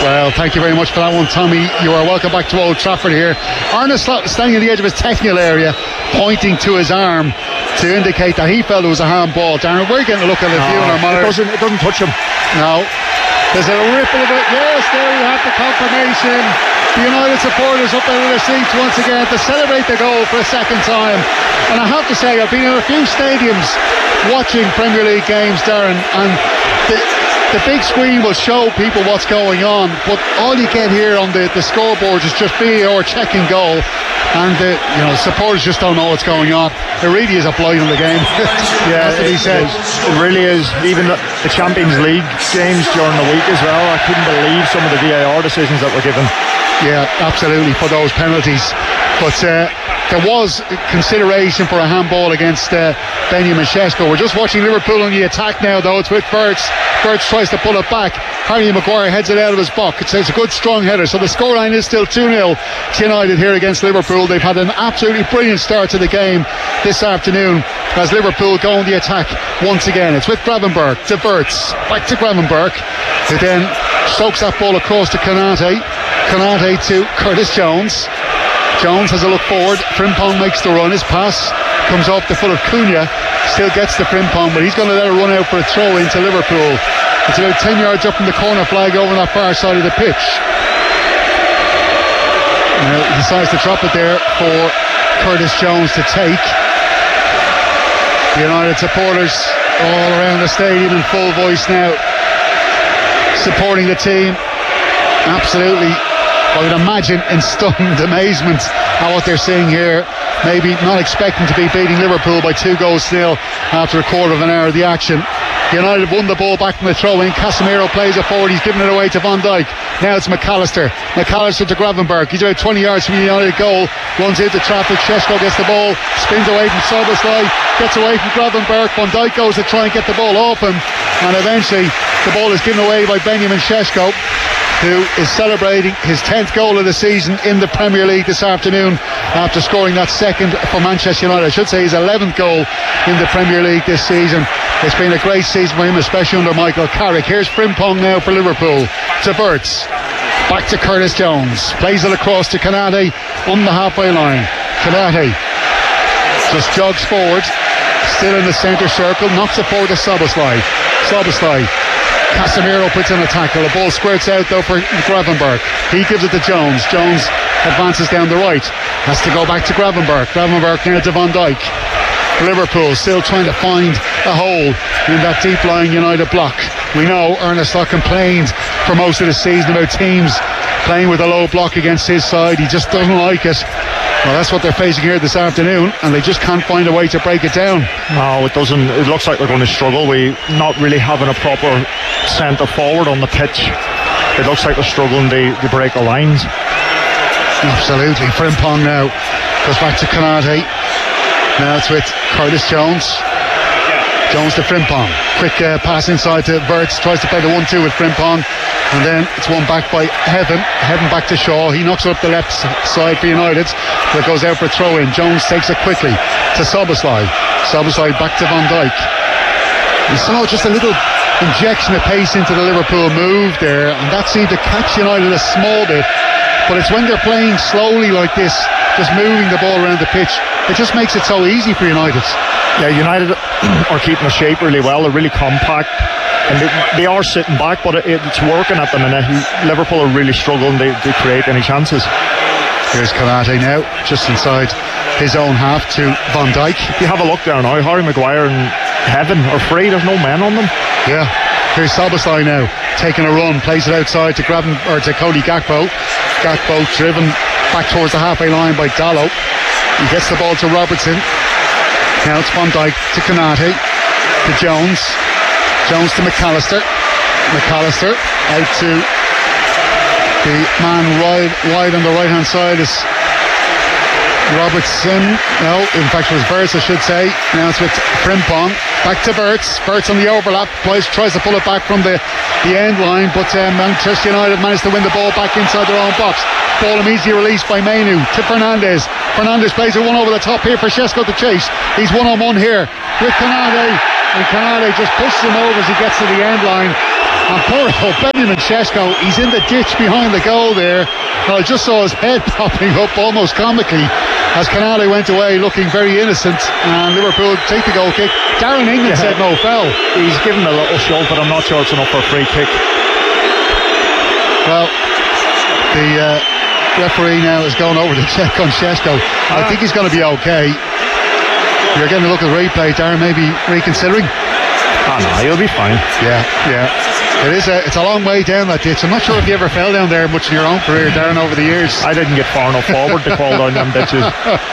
Well, thank you very much for that one, Tommy. You are welcome back to Old Trafford here. Ernest standing at the edge of his technical area, pointing to his arm to indicate that he felt it was a handball. Darren, we're getting a look at the view in our monitor. It doesn't touch him. No. There's a ripple of it. Yes, there we have the confirmation. The United supporters up out of their seats once again to celebrate the goal for a second time. And I have to say, I've been in a few stadiums watching Premier League games, Darren, and the big screen will show people what's going on, but all you get here on the scoreboards is just VAR checking goal, and supporters just don't know what's going on. It really is a blight on the game. Yeah, he said it really is. Even the Champions League games during the week as well, I couldn't believe some of the VAR decisions that were given. Yeah, absolutely, for those penalties. But there was consideration for a handball against Benjamin Šeško. We're just watching Liverpool on the attack now, though. It's with Wirtz. Wirtz tries to pull it back. Harry Maguire heads it out of his box. It's a good strong header. So the scoreline is still 2-0 to United here against Liverpool. They've had an absolutely brilliant start to the game this afternoon as Liverpool go on the attack once again. It's with Gravenberch to Wirtz. Back to Gravenberch, who then strokes that ball across to Konate. Konate to Curtis Jones. Jones has a look forward. Frimpong makes the run. His pass comes off the foot of Cunha. Still gets to Frimpong, but he's going to let it run out for a throw into Liverpool. It's about 10 yards up from the corner flag over on that far side of the pitch. Now he decides to drop it there for Curtis Jones to take. The United supporters all around the stadium in full voice now, supporting the team. Absolutely, I would imagine, in stunned amazement at what they're seeing here. Maybe not expecting to be beating Liverpool by 2-0 after a quarter of an hour of the action. United won the ball back from the throw-in. Casemiro plays it forward. He's given it away to Van Dijk. Now it's McAllister. McAllister to Gravenberch. He's about 20 yards from the United goal. Runs into traffic. Šeško gets the ball. Spins away from Szoboszlai. Gets away from Gravenberch. Van Dijk goes to try and get the ball off him. And eventually the ball is given away by Benjamin Šeško, who is celebrating his 10th goal of the season in the Premier League this afternoon after scoring that second for Manchester United. I should say his 11th goal in the Premier League this season. It's been a great season for him, especially under Michael Carrick. Here's Frimpong now for Liverpool to Wirtz. Back to Curtis Jones. Plays it across to Konate on the halfway line. Konate just jogs forward, still in the centre circle, knocks it forward to Szoboszlai. Casemiro puts in a tackle. The ball squirts out though for Gravenberch. He gives it to Jones. Jones advances down the right. Has to go back to Gravenberch. Gravenberch now to Van Dijk. Liverpool still trying to find a hole in that deep-lying United block. We know Ernest Locke complained for most of the season about teams playing with a low block against his side. He just doesn't like it. Well, that's what they're facing here this afternoon, and they just can't find a way to break it down. No, it doesn't. It looks like they're going to struggle. We not really having a proper centre forward on the pitch. It looks like they're struggling to break the lines. Absolutely. Frimpong now goes back to Konate. Now it's with Curtis Jones. Jones to Frimpong. Quick pass inside to Wirtz. Tries to play the 1-2 with Frimpong. And then it's won back by Heaven. Heaven back to Shaw. He knocks it up the left side for United. But it goes out for a throw-in. Jones takes it quickly to Szoboszlai. Szoboszlai back to Van Dijk. We saw just a little injection of pace into the Liverpool move there, and that seemed to catch United a small bit. But it's when they're playing slowly like this, just moving the ball around the pitch, it just makes it so easy for United. Yeah, United are keeping the shape really well. They're really compact, and they are sitting back, but it's working at the minute. Liverpool are really struggling to create any chances. Here's Konate now, just inside his own half to Van Dijk. If you have a look there now, Harry Maguire and Heaven are free. There's no men on them. Yeah. Here's Szoboszlai now, taking a run, plays it outside to to Cody Gakpo. Gakpo driven back towards the halfway line by Dalot. He gets the ball to Robertson. Now it's Van Dijk to Konate, to Jones. Jones to McAllister. McAllister out to the man wide on the right hand side is Robertson. No, in fact it was Wirtz, I should say. Now it's with Frimpong. Back to Wirtz. Wirtz on the overlap. Tries to pull it back from the end line, but Manchester United managed to win the ball back inside their own box. Ball immediately released by Mainoo to Fernandes. Fernandes plays it one over the top here for Šeško to chase. He's one-on-one here with Konate, and Konate just pushes him over as he gets to the end line. And poor old Benjamin Šeško, he's in the ditch behind the goal there. And I just saw his head popping up almost comically as Canale went away looking very innocent, and Liverpool take the goal kick. Darren England said no foul. He's given a little shove, but I'm not sure it's enough for a free kick. Well, the referee now is going over to check on Šeško. I think he's going to be okay. You're getting a look at the replay, Darren, maybe reconsidering? No, he'll be fine. Yeah. It's a long way down that ditch. I'm not sure if you ever fell down there much in your own career, Darren, over the years. I didn't get far enough forward to fall down them ditches.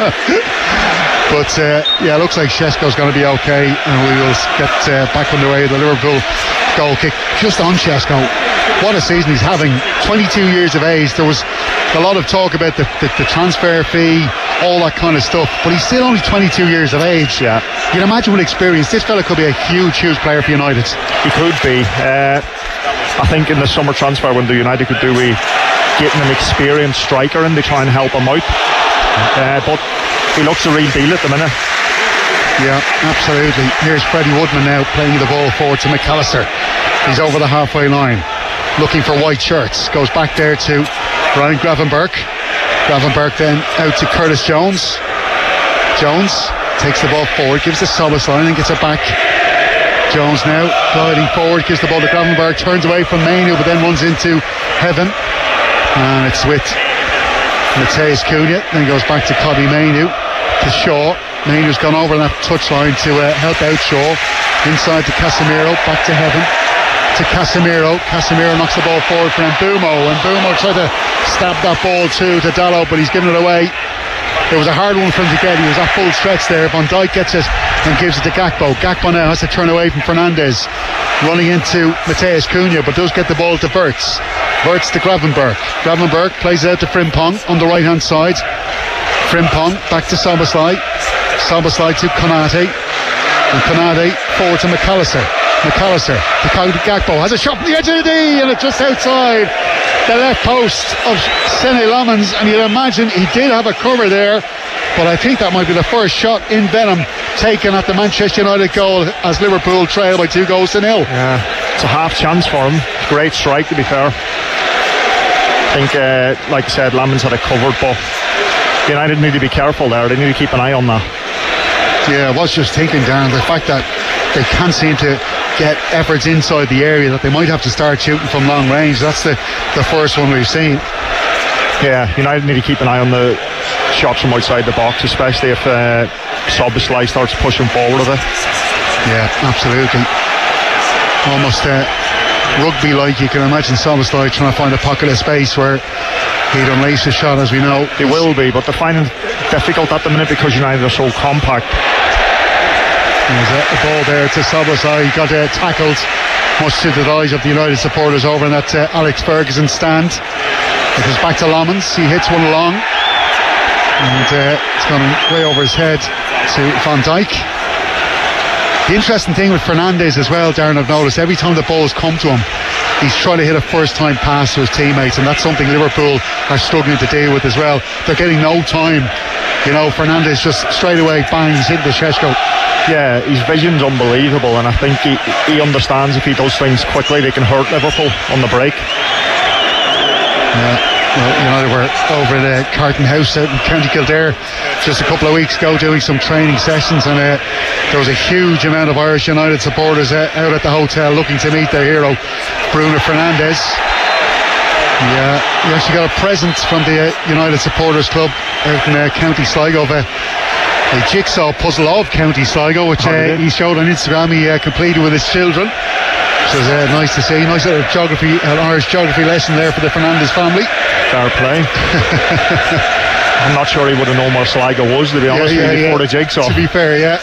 But it looks like Šeško's going to be okay, and we will get back underway. The Liverpool goal kick. Just on Šeško, what a season he's having. 22 years of age. There was a lot of talk about the transfer fee, all that kind of stuff, but he's still only 22 years of age. Yeah, you can imagine with experience, this fella could be a huge player for United. He could be. I think in the summer transfer window, United could do with getting an experienced striker in to try and help him out. But he looks a real deal at the minute. Yeah, absolutely. Here's Freddie Woodman now playing the ball forward to McAllister. He's over the halfway line, looking for white shirts. Goes back there to Ryan Gravenberch. Gravenberch then out to Curtis Jones. Jones takes the ball forward, gives the Solis line and gets it back. Jones now gliding forward, gives the ball to Gravenberch, turns away from Mainoo, but then runs into Heaven. And it's with Matheus Cunha, then goes back to Cobby Mainoo, to Shaw. Mainoo's gone over that touchline to help out Shaw. Inside to Casemiro, back to Heaven, to Casemiro. Casemiro knocks the ball forward for Mbeumo, and Mbeumo tried to stab that ball to Dalot, but he's given it away. It was a hard one for him to get. He was at full stretch there. Van Dijk gets it and gives it to Gakpo. Gakpo now has to turn away from Fernandes, running into Matheus Cunha, but does get the ball to Wirtz. Wirtz to Gravenberch. Gravenberch plays it out to Frimpong on the right hand side. Frimpong back to Szoboszlai. Szoboszlai to Konate, and Konate forward to McAllister. McAllister to Gakpo, has a shot from the edge of the D, and it's just outside the left post of Senne Lammens, and you'd imagine he did have a cover there, but I think that might be the first shot in Benham taken at the Manchester United goal as Liverpool trail by 2-0. Yeah, it's a half chance for him. Great strike, to be fair. I think, like I said, Lammens had it covered, but United need to be careful there. They need to keep an eye on that. Yeah, I was just thinking, Darren, the fact that they can't seem to get efforts inside the area, that they might have to start shooting from long range. That's the first one we've seen. Yeah, United need to keep an eye on the shots from outside the box, especially if Szoboszlai starts pushing forward a bit. Yeah, absolutely. Almost rugby-like. You can imagine Szoboszlai trying to find a pocket of space where he'd unleash a shot, as we know. They will be, but they're finding it difficult at the minute because United are so compact. There's a ball there to Szoboszlai. He got tackled, much to the delight of the United supporters over in that Alex Ferguson stand. It goes back to Lammens. He hits one long, and it's gone way over his head to Van Dijk. The interesting thing with Fernandes as well, Darren, I've noticed every time the ball's come to him, he's trying to hit a first-time pass to his teammates, and that's something Liverpool are struggling to deal with as well. They're getting no time. You know, Fernandes just straight away bangs into Šeško. Yeah, his vision's unbelievable, and I think he understands if he does things quickly, they can hurt Liverpool on the break. Yeah. Well, United were over at Carton House out in County Kildare just a couple of weeks ago doing some training sessions, and there was a huge amount of Irish United supporters out at the hotel looking to meet their hero, Bruno Fernandes. Yeah, we actually got a present from the United Supporters Club out in County Sligo, a jigsaw puzzle of County Sligo, which he showed on Instagram. He completed with his children, which was nice to see. Nice little an Irish geography lesson there for the Fernandes family. Fair play. I'm not sure he would have known where Sligo was, to be honest, before the jigsaw. To be fair, yeah.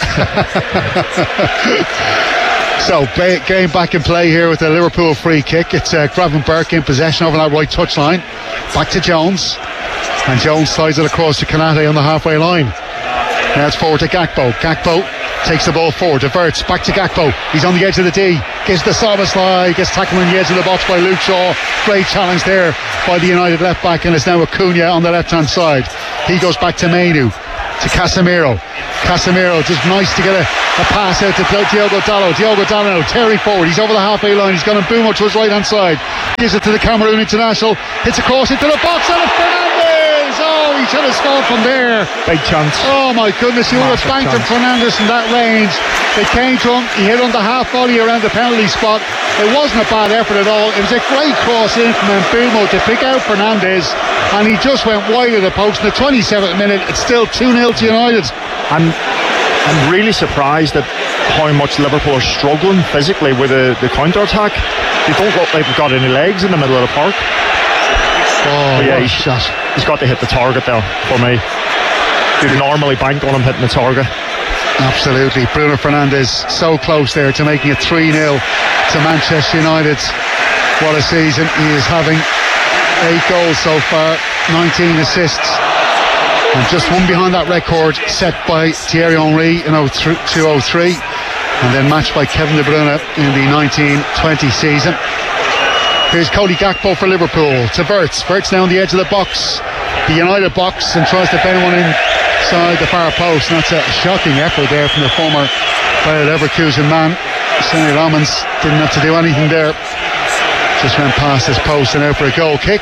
So, game back in play here with the Liverpool free kick. It's Gravenberch in possession over that right touchline. Back to Jones, and Jones slides it across to Konate on the halfway line. Now it's forward to Gakpo. Gakpo takes the ball forward to Wirtz. Back to Gakpo. He's on the edge of the D. Gives the Szoboszlai. Gets tackled on the edge of the box by Luke Shaw. Great challenge there by the United left back, and it's now Acuna on the left hand side. He goes back to Mainoo. to Casemiro. Casemiro just nice to get a pass out to Diogo Dalot. Diogo Dalot tearing forward. He's over the halfway line. He's gone and boom to his right hand side. Gives it to the Cameroon international. Hits across into the box and it's Fernandes. Oh, he should have scored from there. Big chance. Oh my goodness, he would have banked him. Fernandes from that range. They came to him. He hit on the half volley around the penalty spot. It wasn't a bad effort at all. It was a great cross in from Mbeumo to pick out Fernandes, and he just went wide of the post. In the 27th minute, it's still 2-0 to United. I'm really surprised at how much Liverpool are struggling physically with the counter-attack. They don't look like they've got any legs in the middle of the park. Oh, yeah, shot. He's got to hit the target there for me. You'd normally bank on him hitting the target. Absolutely. Bruno Fernandes so close there to making it 3-0 to Manchester United. What a season he is having. 8 goals so far, 19 assists, and just one behind that record set by Thierry Henry in 2003, and then matched by Kevin De Bruyne in the 1920 season. Here's Cody Gakpo for Liverpool to Wirtz. Wirtz now on the edge of the box, the United box, and tries to bend one inside the far post. And that's a shocking effort there from the former Bayer Leverkusen man. Sonny Lamans didn't have to do anything there. Just went past his post and out for a goal kick.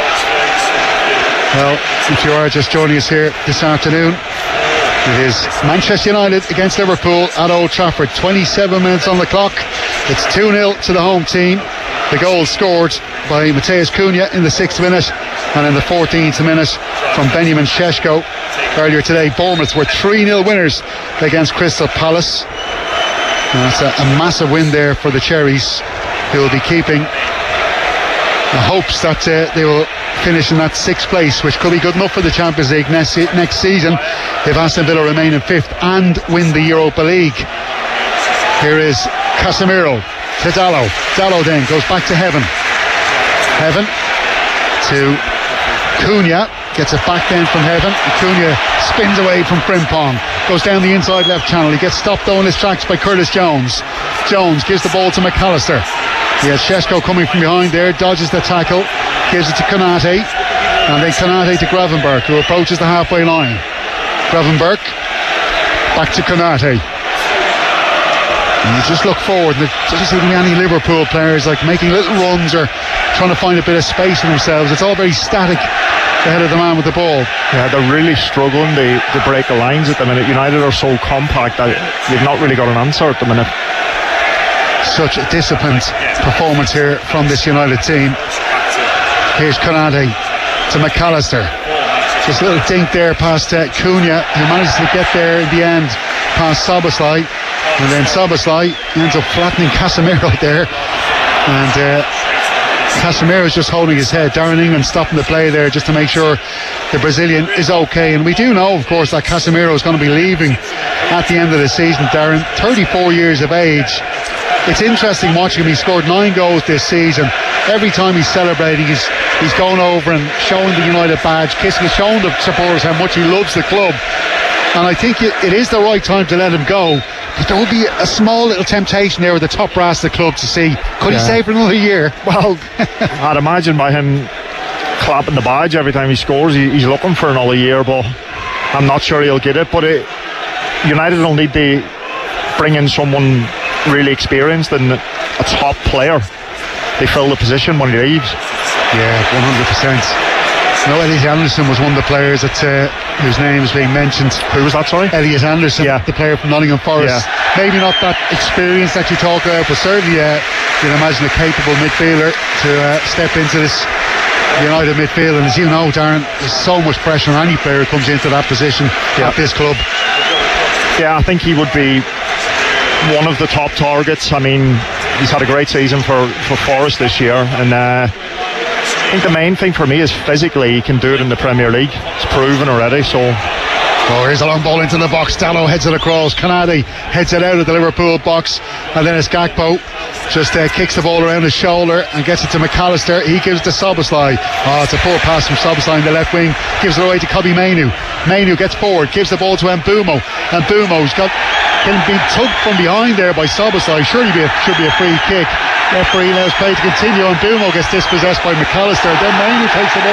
Well, if you are just joining us here this afternoon, it is Manchester United against Liverpool at Old Trafford. 27 minutes on the clock. It's 2-0 to the home team. The goal scored by Mateus Cunha in the 6th minute, and in the 14th minute from Benjamin Šeško. Earlier today, Bournemouth were 3-0 winners against Crystal Palace. And that's a massive win there for the Cherries, who will be keeping the hopes that they will finish in that 6th place, which could be good enough for the Champions League next season if Aston Villa remain in 5th and win the Europa League. Here is Casemiro to Dalot. Dalot then goes back to Heaven to Cunha, gets it back then from Heaven. Cunha spins away from Frimpong, goes down the inside left channel. He gets stopped though in his tracks by Curtis Jones. Jones gives the ball to McAllister. He has Šeško coming from behind there, dodges the tackle, gives it to Konate, and then Konate to Gravenberch, who approaches the halfway line. Gravenberch back to Konate. And you just look forward, there doesn't seem to be any Liverpool players like making little runs or trying to find a bit of space for themselves. It's all very static ahead of the man with the ball. Yeah, they're really struggling to break the lines at the minute. United are so compact that you've not really got an answer at the minute. Such a disciplined performance here from this United team. Here's Konate to McAllister. Just a little dink there past Cunha, who manages to get there in the end past Szoboszlai. And then Szoboszlai ends up flattening Casemiro there, and Casemiro is just holding his head. Darren England stopping the play there just to make sure the Brazilian is okay. And we do know, of course, that Casemiro is going to be leaving at the end of the season. Darren, 34 years of age. It's interesting watching him. He scored 9 goals this season. Every time he's celebrating, he's going over and showing the United badge, showing the supporters how much he loves the club. And I think it is the right time to let him go. But there will be a small little temptation there with the top brass of the club to see, could he stay for another year? Well, I'd imagine by him clapping the badge every time he scores, he's looking for another year, but I'm not sure he'll get it. But United will need to bring in someone really experienced and a top player to fill the position when he leaves. Yeah, 100%. No, Elliot Anderson was one of the players that whose name is being mentioned. Who was that, sorry? Elliot Anderson, the player from Nottingham Forest. Maybe not that experience that you talk about, but certainly you'd imagine a capable midfielder to step into this United midfield. And as you know, Darren, there's so much pressure on any player who comes into that position at this club. Yeah, I think he would be one of the top targets. I mean, he's had a great season for Forest this year, and I think the main thing for me is physically he can do it in the Premier League. It's proven already. So here's a long ball into the box. Dalot heads it across. Konate heads it out of the Liverpool box, and then it's Gakpo just kicks the ball around his shoulder and gets it to McAllister. He gives it to Szoboszlai. It's a poor pass from Szoboszlai in the left wing, gives it away to Kobbie Mainoo. Mainoo gets forward, gives the ball to Mbeumo, and Mbeumo's can be tugged from behind there by Szoboszlai. Surely should be a free kick. Referee allows play to continue, and Mbeumo gets dispossessed by McAllister. Then Mainoo takes the ball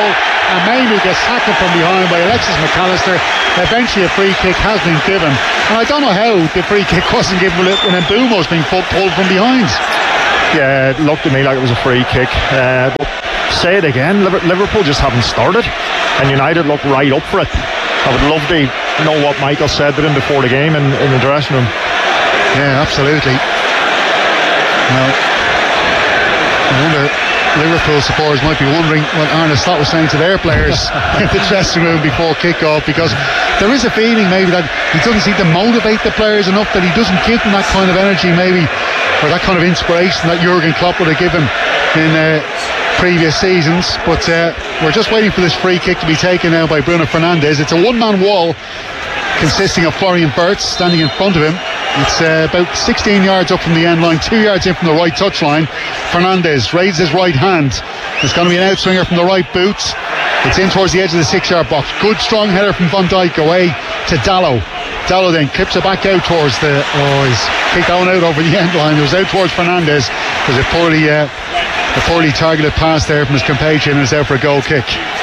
and Mainu gets tackled from behind by Alexis McAllister. Eventually a free kick has been given, and I don't know how the free kick wasn't given when Mbeumo's being pulled from behind. Yeah, it looked to me like it was a free kick. Say it again, Liverpool just haven't started, and United look right up for it. I would love to know what Michael said to them before the game in the dressing room. Yeah, absolutely. Now, I wonder, Liverpool supporters might be wondering what Arne Slot was saying to their players in the dressing room before kick-off, because there is a feeling maybe that he doesn't seem to motivate the players enough, that he doesn't give them that kind of energy maybe, or that kind of inspiration that Jurgen Klopp would have given in previous seasons. But we're just waiting for this free kick to be taken now by Bruno Fernandes. It's a one-man wall consisting of Florian Wirtz standing in front of him. It's about 16 yards up from the end line, 2 yards in from the right touch line. Fernandes raises his right hand. There's going to be an outswinger from the right boot. It's in towards the edge of the 6-yard box. Good strong header from Van Dijk away to Dalot. Dalot then clips it back out towards he's kicked that one out over the end line. It was out towards Fernandes. There's a poorly targeted pass there from his compatriot, and it's out for a goal kick.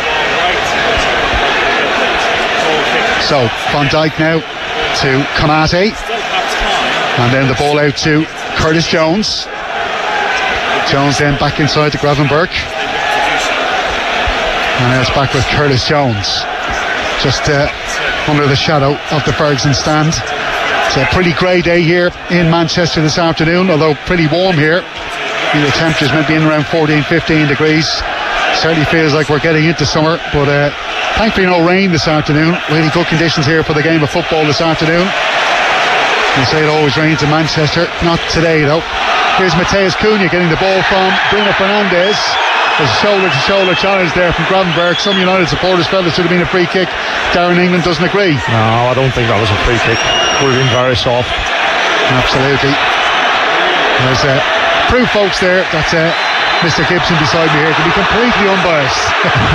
So Van Dijk now to Konate, and then the ball out to Curtis Jones. Jones then back inside to Gravenberch, and now it's back with Curtis Jones, just under the shadow of the Ferguson stand. It's a pretty grey day here in Manchester this afternoon, although pretty warm here. The temperatures might be in around 14-15 degrees. Certainly feels like we're getting into summer, but thankfully no rain this afternoon. Really good conditions here for the game of football this afternoon. They say it always rains in Manchester, not today though. Here's Mateus Cunha getting the ball from Bruno Fernandes. There's a shoulder-to-shoulder challenge there from Gravenberch. Some United supporters felt it should have been a free kick. Darren England doesn't agree. No, I don't think that was a free kick. Would have been very soft. Absolutely. There's proof, folks, there that Mr. Gibson beside me here can be completely unbiased.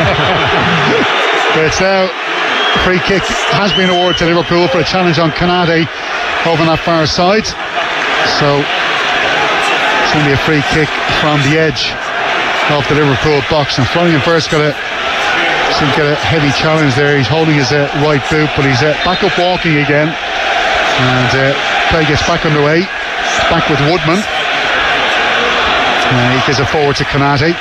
But it's now a free kick has been awarded to Liverpool for a challenge on Konate over on that far side. So it's going to be a free kick from the edge of the Liverpool box, and Florian Wirtz got a heavy challenge there. He's holding his right boot, but he's back up walking again, and play gets back underway. It's back with Woodman. He gives it forward to Konate,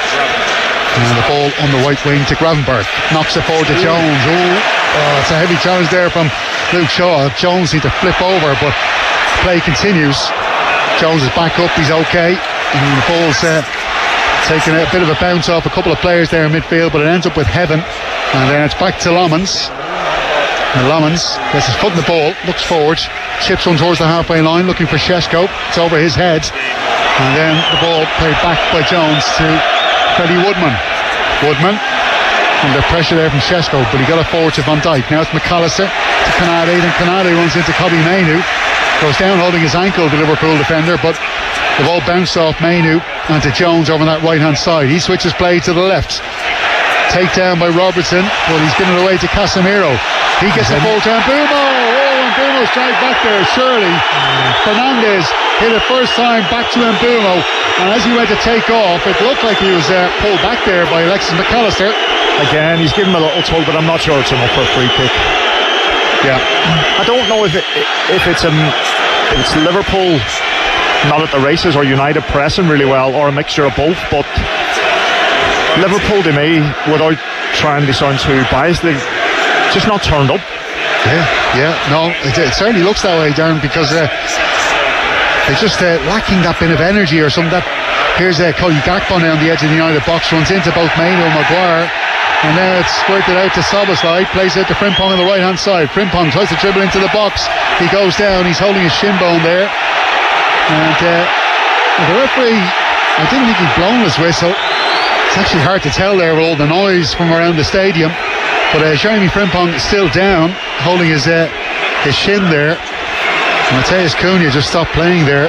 and the ball on the right wing to Gravenberch. Knocks it forward to Jones. It's a heavy challenge there from Luke Shaw. Jones needs to flip over, but play continues. Jones is back up, he's okay, and the ball's taking a bit of a bounce off a couple of players there in midfield, but it ends up with Heaven, and then it's back to Lomans. And Lomans gets his foot in the ball, looks forward, chips one towards the halfway line, looking for Šeško. It's over his head, and then the ball played back by Jones to Freddie Woodman. Woodman under pressure there from Šeško, but he got it forward to Van Dijk. Now it's McAllister to Konate, then Konate runs into Kobbie Mainoo, goes down holding his ankle, the Liverpool defender, but the ball bounced off Mainoo onto Jones over on that right hand side. He switches play to the left. Takedown by Robertson, but he's given it away to Casemiro. He gets it forward to Mbeumo. Mbeumo straight back there, surely. Fernandes hit it first time back to Mbeumo, and as he went to take off, it looked like he was pulled back there by Alexis McAllister. Again, he's given him a little tug, but I'm not sure it's enough for a free kick. Yeah, I don't know if it's Liverpool not at the races or United pressing really well, or a mixture of both, but Liverpool, to me, without trying to sound too biased, they've just not turned up. No, it certainly looks that way, Darren, because they're just lacking that bit of energy or something. Here's Cody Gakpo now on the edge of the United box, runs into both Mainoo and Maguire, and now it's squirted out to Szoboszlai, plays out to Frimpong on the right hand side. Frimpong tries to dribble into the box, he goes down, he's holding his shin bone there, and the referee, I didn't think he'd blown his whistle. It's actually hard to tell there with all the noise from around the stadium, but Jeremy Frimpong is still down, holding his shin there. Mateus Cunha just stopped playing there,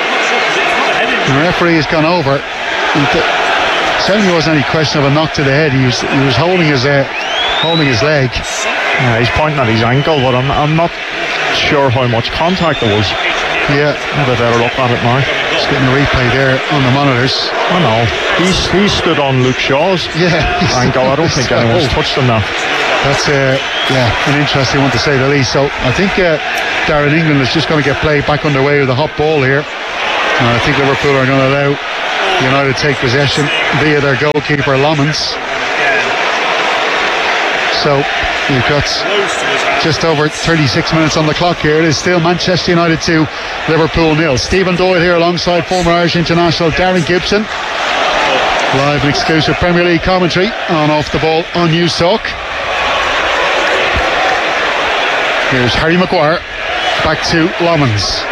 and the referee has gone over. Certainly wasn't any question of a knock to the head. He was holding his leg. Yeah, he's pointing at his ankle, but I'm not sure how much contact there was. Yeah, have a better look at it now. Just getting a replay there on the monitors. I know. He stood on Luke Shaw's ankle. I don't think anyone's touched him now. That's an interesting one to say the least. So I think Darren England is just going to get played back underway with a hot ball here. And I think Liverpool are going to allow United to take possession via their goalkeeper Lommans. So we've got just over 36 minutes on the clock here. It is still Manchester United 2, Liverpool 0. Stephen Doyle here alongside former Irish international Darren Gibson. Live and exclusive Premier League commentary on Off the Ball on News Talk. Here's Harry Maguire back to Lommans.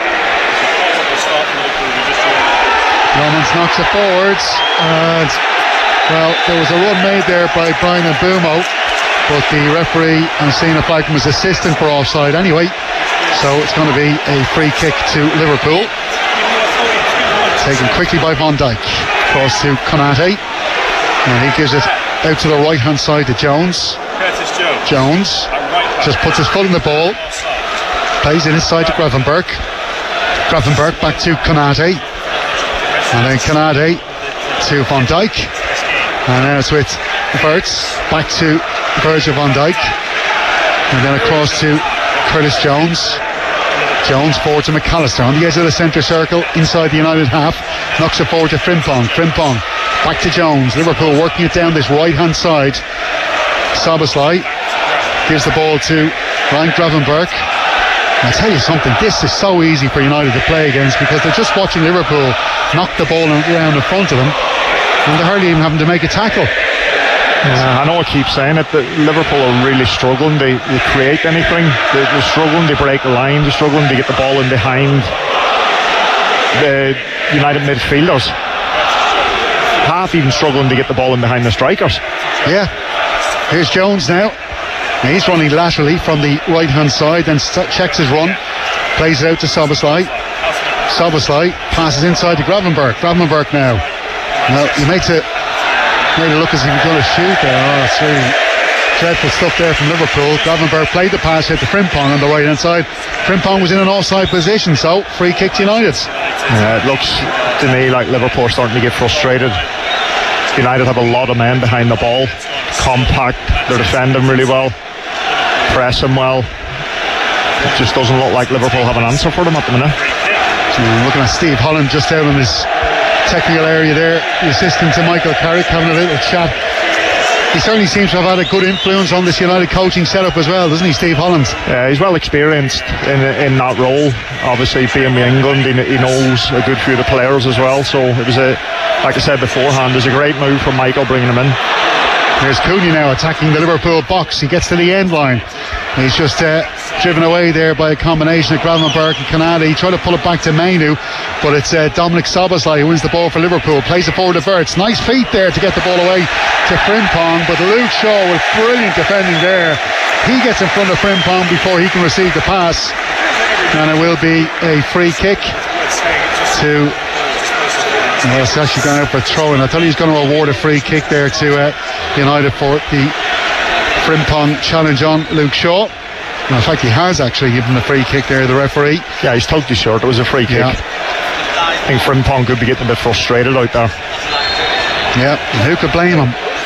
Lommans knocks it forwards, and well, there was a run made there by Brian Mbeumo, but the referee has seen a flag from his assistant for offside anyway, so it's going to be a free kick to Liverpool. Taken quickly by Van Dijk, cross to Konate, and he gives it out to the right hand side to Jones. Jones just puts his foot in the ball, plays it inside to Gravenberch. Gravenberch back to Konate, and then Konate to Van Dijk, and then it's with Wirtz back to Virgil van Dijk, and then across to Curtis Jones. Jones forward to McAllister on the edge of the centre circle inside the United half, knocks it forward to Frimpong back to Jones. Liverpool working it down this right hand side. Szoboszlai gives the ball to Ryan Gravenberch. I'll tell you something, this is so easy for United to play against, because they're just watching Liverpool knock the ball around in front of them, and they're hardly even having to make a tackle. I know I keep saying it, but Liverpool are really struggling to create anything. They're struggling to break the line, they're struggling to get the ball in behind the United midfielders. Half even struggling to get the ball in behind the strikers. Yeah, here's Jones now. He's running laterally from the right hand side, then checks his run, plays it out to Szoboszlai. Szoboszlai passes inside to Gravenberch. Gravenberch now. Well, he made it look as if he was going to shoot there. Oh, it's really dreadful stuff there from Liverpool. Gravenberch played the pass out to Frimpong on the right hand side. Frimpong was in an offside position, so free kick to United. It looks to me like Liverpool are starting to get frustrated. United have a lot of men behind the ball, compact, they're defending really well, pressing well. It just doesn't look like Liverpool have an answer for them at the minute. So looking at Steve Holland just out in his technical area there, the assistant to Michael Carrick, having a little chat. He certainly seems to have had a good influence on this United coaching setup as well, doesn't he, Steve Holland? Yeah, he's well experienced in that role. Obviously, being with England, he knows a good few of the players as well. So it was like I said beforehand, it was a great move from Michael bringing him in. There's Cooney now attacking the Liverpool box. He gets to the end line. He's just driven away there by a combination of Gravenberch and Konate. He tried to pull it back to Mainu, but it's Dominic Szoboszlai who wins the ball for Liverpool. Plays it forward to Wirtz. Nice feet there to get the ball away to Frimpong, but Luke Shaw with brilliant defending there. He gets in front of Frimpong before he can receive the pass, and it will be a free kick to... Well, it's actually gone out for a throw-in. I thought he was going to award a free kick there to United for the Frimpong challenge on Luke Shaw. And in fact, he has actually given the free kick there, the referee. Yeah, he's tugged his shirt. It was a free kick. Yeah. I think Frimpong could be getting a bit frustrated out there. Yeah, and who could blame him?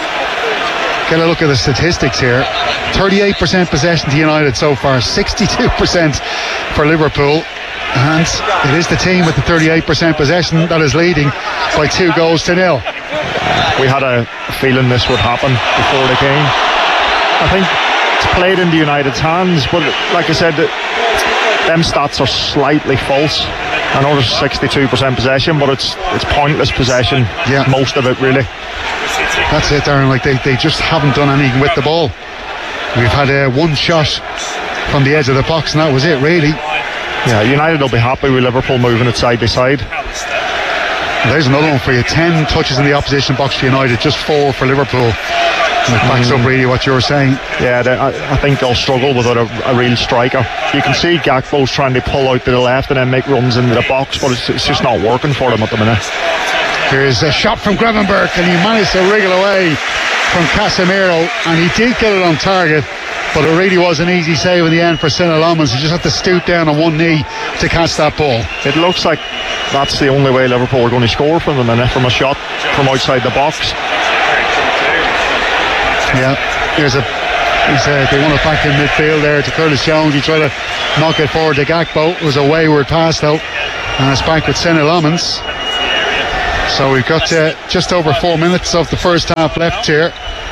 Get a look at the statistics here. 38% possession to United so far, 62% for Liverpool. And it is the team with the 38% possession that is leading by 2-0. We had a feeling this would happen before the game. I think it's played into United's hands, but like I said, them stats are slightly false. I know there's 62% possession, but it's pointless possession. Yeah. Most of it, really. That's it, Darren. Like they just haven't done anything with the ball. We've had one shot from the edge of the box, and that was it, really. Yeah, United will be happy with Liverpool moving it side by side. There's another one for you. 10 touches in the opposition box for United, just 4 for Liverpool. And it backs up really what you're saying. Yeah, I think they'll struggle without a real striker. You can see Gakpo's trying to pull out to the left and then make runs into the box, but it's just not working for them at the minute. Here's a shot from Gravenberch, and he managed to wriggle away from Casemiro, and he did get it on target, but it really was an easy save in the end for St. Lomans. He just had to stoop down on one knee to catch that ball. It looks like that's the only way Liverpool are going to score from the minute, from a shot from outside the box. Yeah, they won it back in midfield there to Curtis Jones. He tried to knock it forward to Gakpo. It was a wayward pass though, and it's back with St. Lomans. So we've got just over 4 minutes of the first half left here,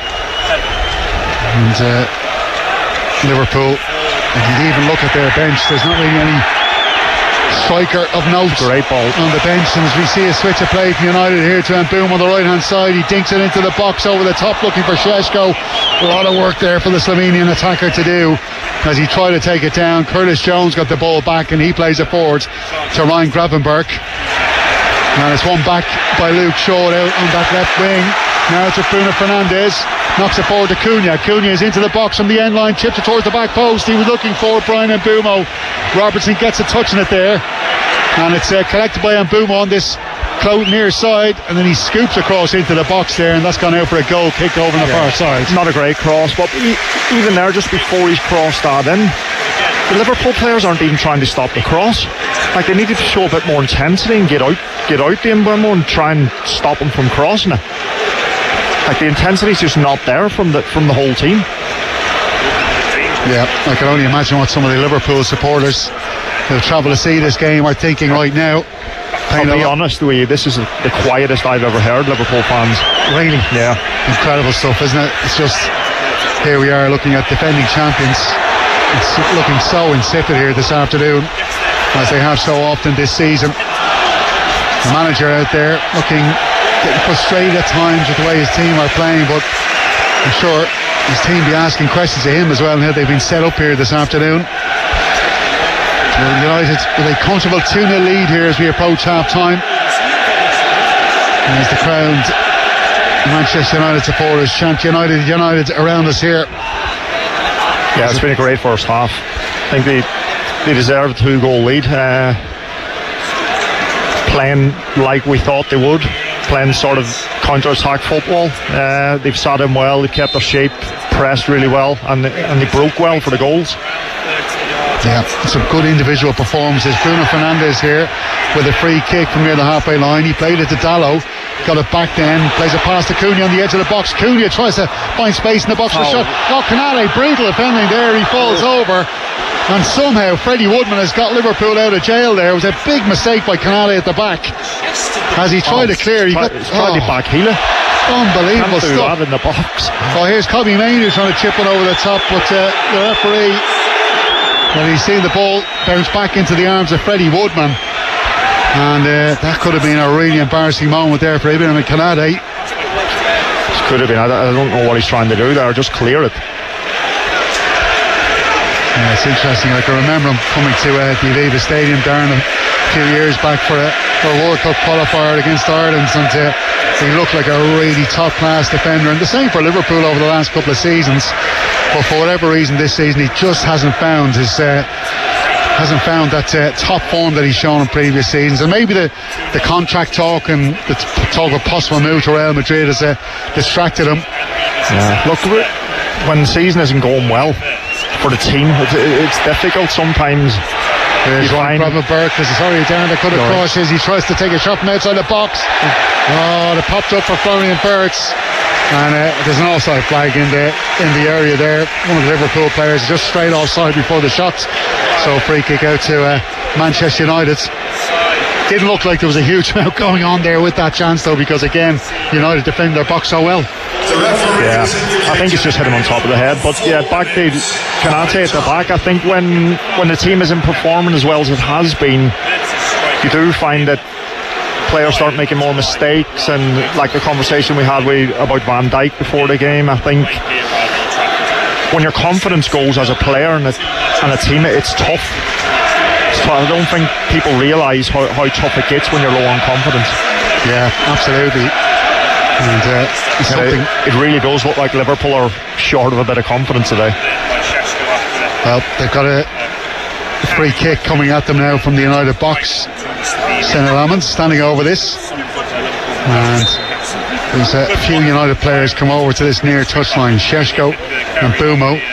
and Liverpool, if you even look at their bench, there's not really any striker of note. Great ball on the bench, and as we see a switch of play from United here to Mboum on the right hand side, he dinks it into the box over the top looking for Šeško. A lot of work there for the Slovenian attacker to do as he tried to take it down. Curtis Jones got the ball back and he plays it forward to Ryan Gravenberch, and it's won back by Luke Shaw out on that left wing. Now to Bruno Fernandes, knocks it forward to Cunha. Cunha is into the box from the end line, chips it towards the back post. He was looking for Brian Mbeumo. Robertson gets a touch on it there, and it's collected by Mbeumo on this near side, and then he scoops across into the box there, and that's gone out for a goal kick over on the far side. Not a great cross, but even there, just before he's crossed that in, the Liverpool players aren't even trying to stop the cross. Like, they needed to show a bit more intensity and get out to Mbeumo and try and stop him from crossing it. Like, the intensity's just not there from the whole team. Yeah, I can only imagine what some of the Liverpool supporters who travel to see this game are thinking right now. I'll be honest with you, this is the quietest I've ever heard Liverpool fans. Really? Yeah. Incredible stuff, isn't it? It's just, here we are looking at defending champions. It's looking so insipid here this afternoon, as they have so often this season. The manager out there getting frustrated at times with the way his team are playing, but I'm sure his team be asking questions of him as well, and how they've been set up here this afternoon. United with a comfortable 2-0 lead here as we approach half time. And as the crowd, Manchester United supporters chant United around us here. Yeah, it's been a great first half. I think they deserved a 2-goal lead. Playing like we thought they would, playing sort of counter-attack football. They've sat in well, they've kept their shape, pressed really well, and they broke well for the goals. Yeah, some good individual performances. Bruno Fernandes here with a free kick from near the halfway line. He played it to Dalot, got it back then, plays it past to Cunha on the edge of the box. Cunha tries to find space in the box for a shot. Canale, brutal defending there. He falls over, and somehow Freddie Woodman has got Liverpool out of jail there. It was a big mistake by Canale at the back as he tried to clear. He tried to backheel it. Unbelievable stuff. That in the box. Oh, here's Kobbie Mainoo trying to chip it over the top, but the referee, well, he's seen the ball bounce back into the arms of Freddie Woodman, and that could have been a really embarrassing moment there for Ibrahim Konate. Could have been. I don't know what he's trying to do there. Just clear it. Yeah, it's interesting. I can remember him coming to the Aviva Stadium, Darren, a few years back for a World Cup qualifier against Ireland, and he looked like a really top-class defender. And the same for Liverpool over the last couple of seasons. But for whatever reason this season, he just hasn't found that top form that he's shown in previous seasons. And maybe the contract talk and the talk of possible move to Real Madrid has distracted him. Yeah. Look, when the season isn't going well for the team, it's difficult sometimes. There's Ryan Gravenberch, there's sorry down that cut across his. He tries to take a shot from outside the box. Oh, they popped up for Florian Wirtz, and there's an offside flag in the area there. One of the Liverpool players just straight offside before the shots, so free kick out to Manchester United. Didn't look like there was a huge amount going on there with that chance though, because again United defend their box so well. Yeah, I think it's just hit him on top of the head. But yeah, back to Konate at the back. I think when the team isn't performing as well as it has been, you do find that players start making more mistakes, and like the conversation we had about Van Dijk before the game, I think when your confidence goes as a player and a team, it's tough. So I don't think people realise how tough it gets when you're low on confidence. Yeah, absolutely. And it really does look like Liverpool are short of a bit of confidence today. Well, they've got a free kick coming at them now from the United box. St. Lomans standing over this, and there's a few United players come over to this near touchline. Šeško and Mbeumo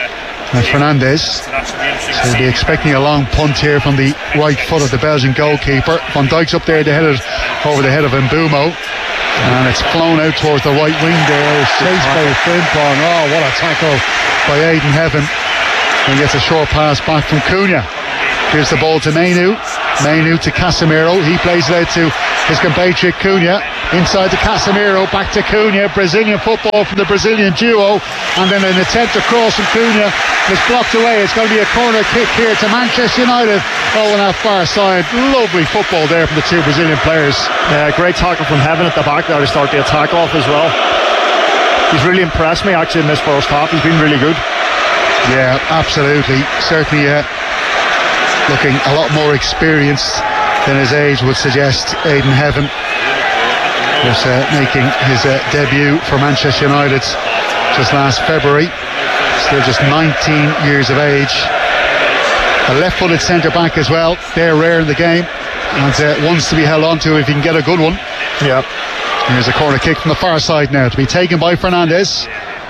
And Fernandes. So he'll be expecting a long punt here from the right foot of the Belgian goalkeeper. Van Dijk's up there to head it over the head of Mbeumo. And it's flown out towards the right wing there. Chased by Frimpong. Oh, what a tackle by Aidan Heaven. And gets a short pass back from Cunha. Here's the ball to Mainu to Casemiro. He plays it out to his compatriot Cunha. Inside to Casemiro, back to Cunha. Brazilian football from the Brazilian duo. And then an attempt to cross from Cunha is blocked away. It's going to be a corner kick here to Manchester United. Oh, on that far side. Lovely football there from the two Brazilian players. Great tackle from Heaven at the back there to start the attack off as well. He's really impressed me actually in this first half. He's been really good. Yeah, absolutely. Certainly looking a lot more experienced than his age would suggest. Aidan Heaven was making his debut for Manchester United just last February. Still just 19 years of age. A left-footed centre-back as well. They're rare in the game, and one's to be held on to if he can get a good one. Yeah. Here's a corner kick from the far side now to be taken by Fernandes.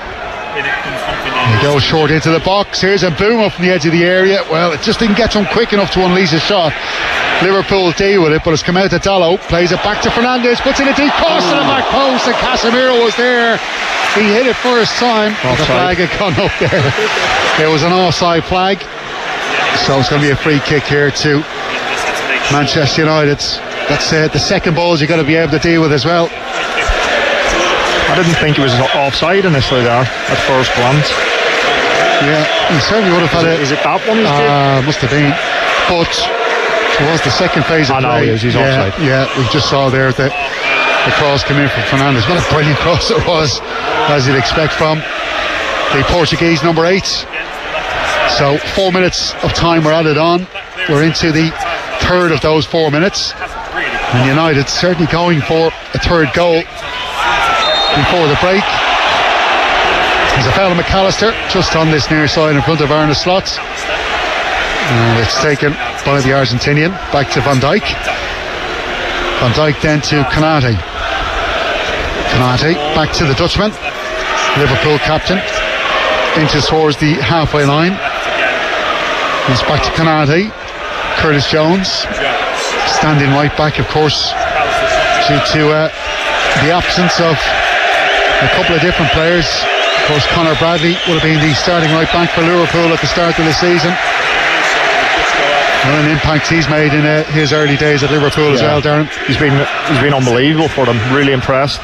He goes short into the box. Here's a Mbeumo from the edge of the area. Well, it just didn't get to him quick enough to unleash a shot. Liverpool deal with it, but it's come out to Dalot. Plays it back to Fernandes. Puts in a deep cross to the back post, and Casemiro was there. He hit it first time. The flag had gone up there. There was an offside flag. So it's going to be a free kick here to Manchester United. That's the second balls you've got to be able to deal with as well. I didn't think it was offside initially there at first glance. Yeah, he certainly would have had it. Is it that one? Must have been. But it was the second phase of play. He's offside. Yeah, we just saw there that the cross came in from Fernandes. What a brilliant cross it was, as you'd expect from the Portuguese number 8. So 4 minutes of time were added on. We're into the third of those 4 minutes. And United certainly going for a third goal before the break. There's a foul on McAllister just on this near side in front of Arne Slot. And it's taken by the Argentinian back to Van Dijk. Van Dijk then to Konate. Konate back to the Dutchman, Liverpool captain, inches towards the halfway line. It's back to Konate. Curtis Jones standing right back, of course, due to the absence of a couple of different players. Of course, Conor Bradley would have been the starting right back for Liverpool at the start of the season. And an impact he's made in his early days at Liverpool as well, Darren. He's been unbelievable for them. Really impressed.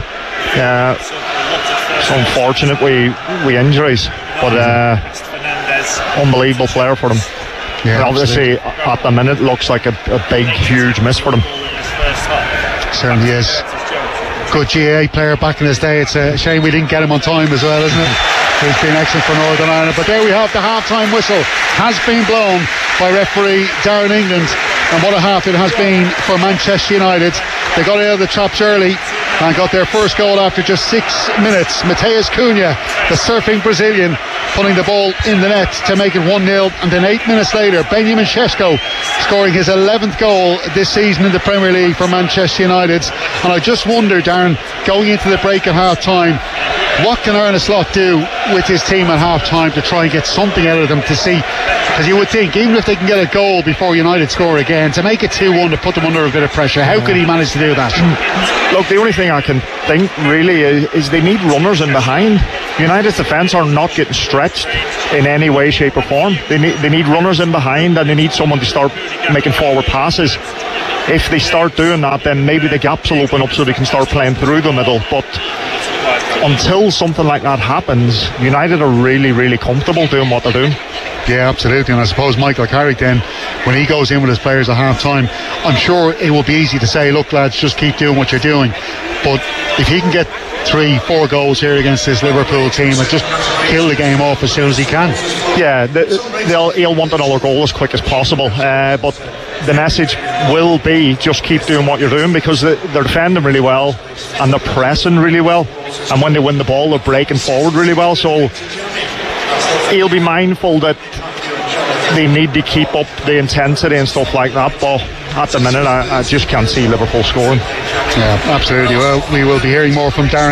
It's unfortunate with injuries, but unbelievable player for them. Yeah, obviously at the minute looks like a big, huge miss for them. Certainly is. Good GAA player back in his day. It's a shame we didn't get him on time as well, isn't it? He's been excellent for Northern Ireland. But there we have the half-time whistle. Has been blown by referee Darren England. And what a half it has been for Manchester United. They got out of the traps early and got their first goal after just 6 minutes. Matheus Cunha, the surfing Brazilian, putting the ball in the net to make it 1-0. And then 8 minutes later, Benjamin Šeško scoring his 11th goal this season in the Premier League for Manchester United. And I just wonder, Darren, going into the break at half-time, what can Arne Slot do with his team at half-time to try and get something out of them to see? Because you would think, even if they can get a goal before United score again, to make it 2-1, to put them under a bit of pressure, how could he manage to do that? Look, the only thing I can think really is they need runners in behind. United's defence are not getting stretched in any way, shape or form. They need runners in behind, and they need someone to start making forward passes. If they start doing that, then maybe the gaps will open up so they can start playing through the middle. But until something like that happens, United are really, really comfortable doing what they're doing. Yeah, absolutely. And I suppose Michael Carrick then, when he goes in with his players at half time, I'm sure it will be easy to say, look lads, just keep doing what you're doing. But if he can get 3-4 goals here against this Liverpool team and just kill the game off as soon as he can. Yeah, he'll want another goal as quick as possible, but the message will be just keep doing what you're doing, because they're defending really well and they're pressing really well, and when they win the ball they're breaking forward really well. So he'll be mindful that they need to keep up the intensity and stuff like that, but at the minute I just can't see Liverpool scoring. Yeah, absolutely. Well, we will be hearing more from Darren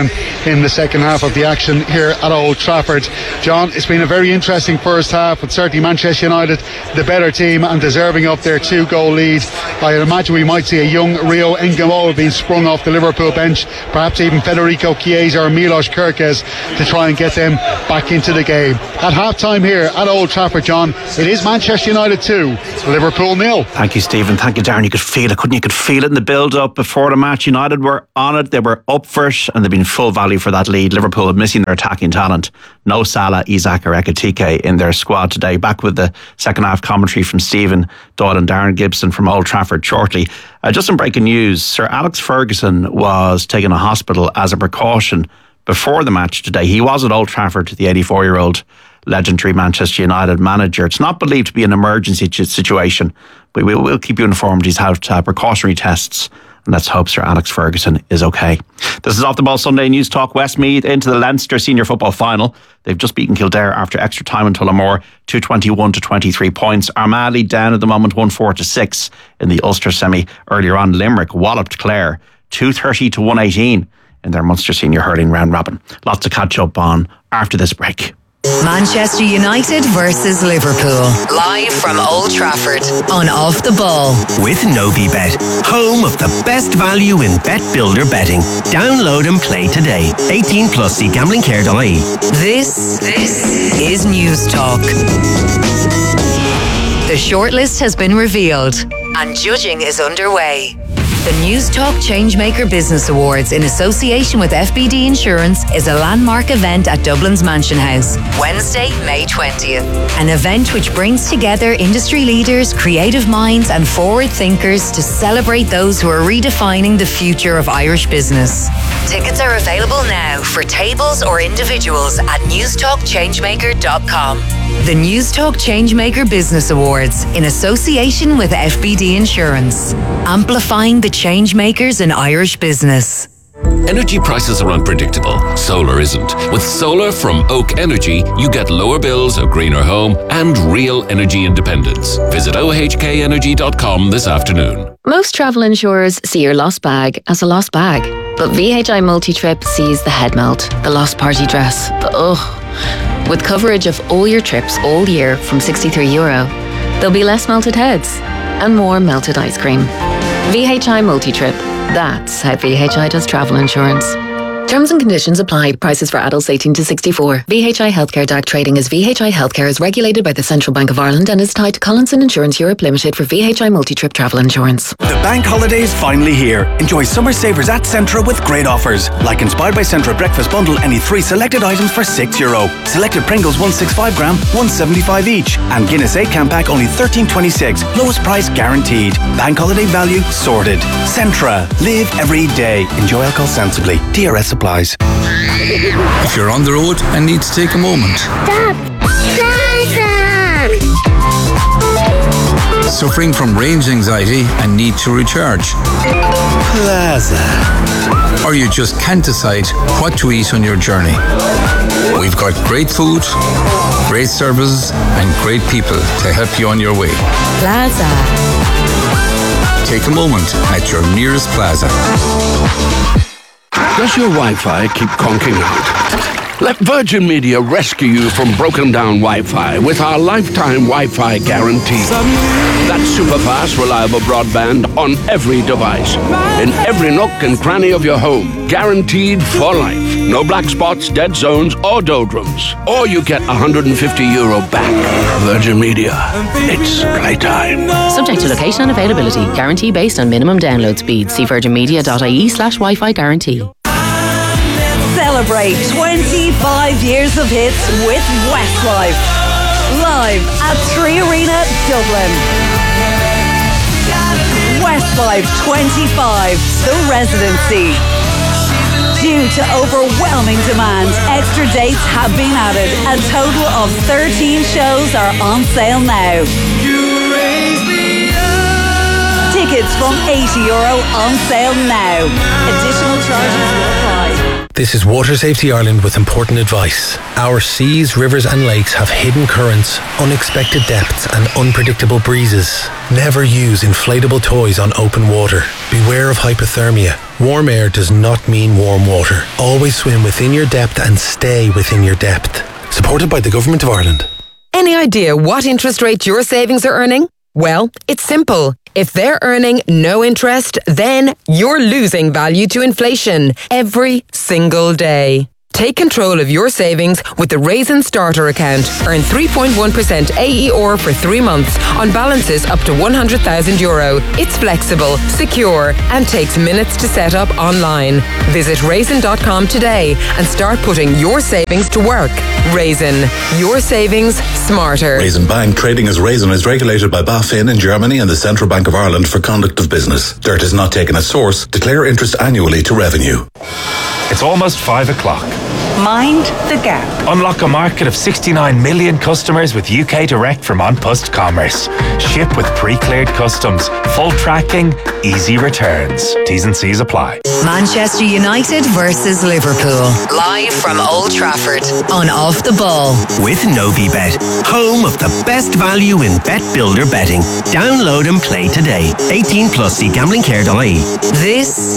in the second half of the action here at Old Trafford. John, it's been a very interesting first half, but certainly Manchester United the better team and deserving of their 2-goal lead. I imagine we might see a young Rio Engamola being sprung off the Liverpool bench, perhaps even Federico Chiesa or Milos Kerkez to try and get them back into the game. At half-time here at Old Trafford, John, it is Manchester United 2, Liverpool 0. Thank you, Stephen. Thank you, Darren. You could feel it, couldn't you? You could feel it in the build-up before the match. United were on it, they were up for it, and they've been full value for that lead. Liverpool missing their attacking talent. No Salah, Isak or Ekitike in their squad today. Back with the second half commentary from Stephen Doyle and Darren Gibson from Old Trafford shortly. Just some breaking news. Sir Alex Ferguson was taken to hospital as a precaution before the match today. He was at Old Trafford, the 84-year-old legendary Manchester United manager. It's not believed to be an emergency situation, but we'll keep you informed. He's had precautionary tests, and let's hope Sir Alex Ferguson is okay. This is Off the Ball Sunday News Talk. Westmeath into the Leinster Senior Football Final. They've just beaten Kildare after extra time in Tullamore, 221 to 23 points. Armagh down at the moment, 1-4 to 6 in the Ulster semi. Earlier on, Limerick walloped Clare, 230 to 118 in their Munster Senior Hurling round robin. Lots to catch up on after this break. Manchester United versus Liverpool. Live from Old Trafford on Off the Ball. With NoviBet, home of the best value in bet builder betting. Download and play today. 18 plus, see gamblingcare.ie. This is News Talk. The shortlist has been revealed and judging is underway. The News Talk Changemaker Business Awards, in association with FBD Insurance, is a landmark event at Dublin's Mansion House, Wednesday, May 20th. An event which brings together industry leaders, creative minds and forward thinkers to celebrate those who are redefining the future of Irish business. Tickets are available now for tables or individuals at newstalkchangemaker.com. The News Talk Changemaker Business Awards, in association with FBD Insurance, amplifying the changemakers in Irish business. Energy prices are unpredictable. Solar isn't. With solar from Oak Energy, you get lower bills, a greener home, and real energy independence. Visit ohkenergy.com this afternoon. Most travel insurers see your lost bag as a lost bag. But VHI Multi-Trip sees the head melt, the lost party dress, the ugh. With coverage of all your trips all year from €63, there'll be less melted heads and more melted ice cream. VHI Multi-Trip. That's how VHI does travel insurance. Terms and conditions apply. Prices for adults 18 to 64. VHI Healthcare DAC trading as VHI Healthcare is regulated by the Central Bank of Ireland and is tied to Collinson Insurance Europe Limited for VHI Multi-Trip travel insurance. The bank holiday is finally here. Enjoy summer savers at Centra with great offers. Like Inspired by Centra Breakfast Bundle, any 3 selected items for €6. Selected Pringles 165 gram, 175 each. And Guinness 8-can pack only $13.26. Lowest price guaranteed. Bank holiday value sorted. Centra. Live every day. Enjoy alcohol sensibly. DRS applies. If you're on the road and need to take a moment. Stop! Suffering from range anxiety and need to recharge. Plaza. Or you just can't decide what to eat on your journey. We've got great food, great services and great people to help you on your way. Plaza. Take a moment at your nearest Plaza. Does your Wi-Fi keep conking out? Let Virgin Media rescue you from broken down Wi-Fi with our lifetime Wi-Fi guarantee. That's super fast, reliable broadband on every device, in every nook and cranny of your home, guaranteed for life. No black spots, dead zones, or doldrums. Or you get €150 back. Virgin Media. It's playtime. Subject to location and availability. Guarantee based on minimum download speed. See virginmedia.ie/Wi-Fi guarantee. Celebrate 25 years of hits with Westlife. Live at 3 Arena, Dublin. Westlife 25, The Residency. Due to overwhelming demand, extra dates have been added. A total of 13 shows are on sale now. Tickets from €80 on sale now. Additional charges will apply. This is Water Safety Ireland with important advice. Our seas, rivers and lakes have hidden currents, unexpected depths and unpredictable breezes. Never use inflatable toys on open water. Beware of hypothermia. Warm air does not mean warm water. Always swim within your depth and stay within your depth. Supported by the Government of Ireland. Any idea what interest rate your savings are earning? Well, it's simple. If they're earning no interest, then you're losing value to inflation every single day. Take control of your savings with the Raisin Starter account. Earn 3.1% AER for 3 months on balances up to €100,000. It's flexible, secure, and takes minutes to set up online. Visit raisin.com today and start putting your savings to work. Raisin, your savings smarter. Raisin Bank, trading as Raisin, is regulated by BaFin in Germany and the Central Bank of Ireland for conduct of business. Dirt is not taken as source. Declare interest annually to revenue. It's almost 5 o'clock. Mind the gap. Unlock a market of 69 million customers with UK Direct from An Post Commerce. Ship with pre-cleared customs, full tracking, easy returns. T's and C's apply. Manchester United versus Liverpool. Live from Old Trafford on Off the Ball. With Novibet, home of the best value in bet builder betting. Download and play today. 18 plus, see gamblingcare.ie. This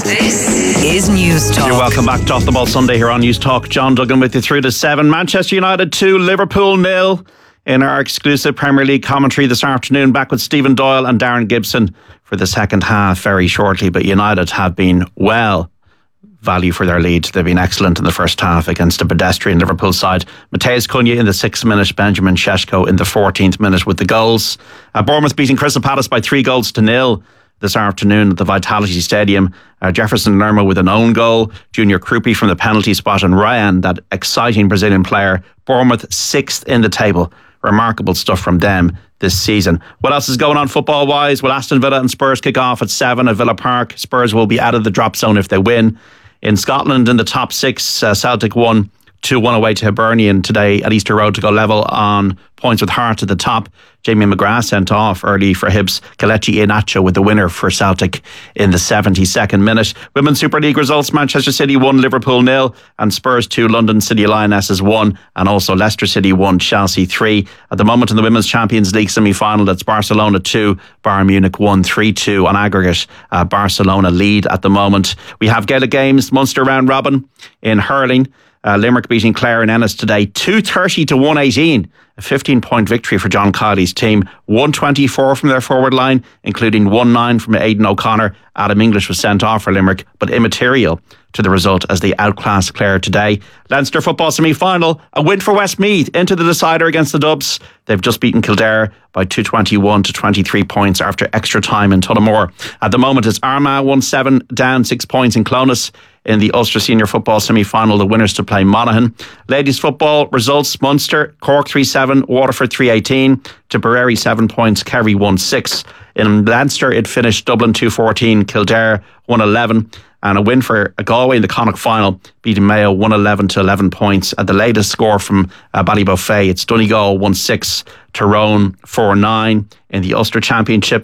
is News Talk. You're welcome back to Off the Ball Sunday here on News Talk. John Duggan with you through to 7. Manchester United 2, Liverpool 0 in our exclusive Premier League commentary this afternoon. Back with Stephen Doyle and Darren Gibson for the second half very shortly. But United have been well value for their lead. They've been excellent in the first half against a pedestrian Liverpool side. Matheus Cunha in the 6th minute, Benjamin Šeško in the 14th minute with the goals. Bournemouth beating Crystal Palace by 3-0 this afternoon at the Vitality Stadium. Jefferson Lerma with an own goal, Junior Krupi from the penalty spot, and Ryan, that exciting Brazilian player. Bournemouth 6th in the table. Remarkable stuff from them this season. What else is going on football wise? Well, Aston Villa and Spurs kick off at 7 at Villa Park. Spurs will be out of the drop zone if they win. In Scotland, in the top 6, Celtic won 2-1 away to Hibernian today at Easter Road to go level on points with Hearts at the top. Jamie McGrath sent off early for Hibs. Kelechi Iheanacho with the winner for Celtic in the 72nd minute. Women's Super League results: Manchester City 1, Liverpool 0, and Spurs 2, London City Lionesses 1, and also Leicester City 1, Chelsea 3. At the moment in the Women's Champions League semi-final, that's Barcelona 2, Bayern Munich 1, 3-2 on aggregate. Barcelona lead at the moment. We have Gaelic games, Munster round robin in hurling. Limerick beating Clare and Ennis today, 230 to 118. A 15-point victory for John Kiley's team. 124 from their forward line, including 1-9 from Aidan O'Connor. Adam English was sent off for Limerick, but immaterial to the result as they outclassed Clare today. Leinster football semi-final, a win for Westmeath into the decider against the Dubs. They've just beaten Kildare by 221 to 23 points after extra time in Tullamore. At the moment, it's Armagh 1-7, down 6 points in Clonus. In the Ulster Senior Football semi-final, the winners to play Monaghan. Ladies football results: Munster, Cork 3-7, Waterford 3-18, Tipperary 7 points, Kerry 1-6. In Leinster, it finished Dublin 2-14, Kildare 1-11, and a win for Galway in the Connacht final, beating Mayo 1-11 to 11 points. At the latest score from Ballyboffey, it's Donegal 1-6, Tyrone 4-9 in the Ulster Championship.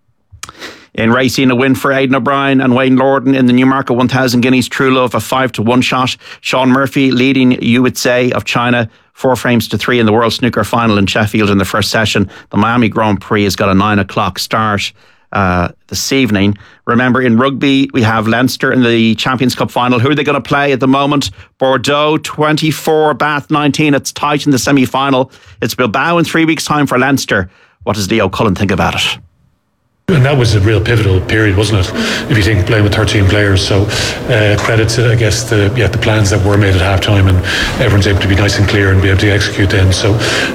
In racing, a win for Aidan O'Brien and Wayne Lorden in the Newmarket 1000 Guineas True Love, a 5-1 shot. Sean Murphy leading USA of China 4-3 in the World Snooker Final in Sheffield in the first session. The Miami Grand Prix has got a 9 o'clock start this evening. Remember, in rugby, we have Leinster in the Champions Cup final. Who are they going to play at the moment? Bordeaux 24, Bath 19. It's tight in the semi-final. It's Bilbao in 3 weeks' time for Leinster. What does Leo Cullen think about it? And that was a real pivotal period, wasn't it? If you think playing with 13 players, so credit to, I guess, the plans that were made at halftime, and everyone's able to be nice and clear and be able to execute then. So,